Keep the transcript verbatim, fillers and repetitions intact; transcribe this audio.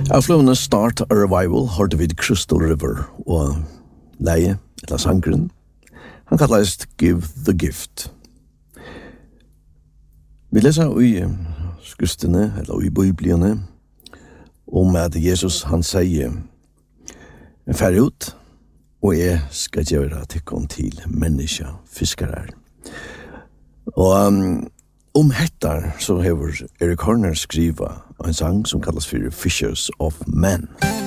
Av fløvene Start a Revival hørte vi Crystal River og leie, eller sangren. Han kallast Give the Gift. Vi leser i skustene, eller i bibliene, om at Jesus han sier «Fær ut, og jeg skal gjøre tikkene til menneska fiskere». Og um, om hettar så hever Eric Horner skriva en sang som kallas for Fishers of Men.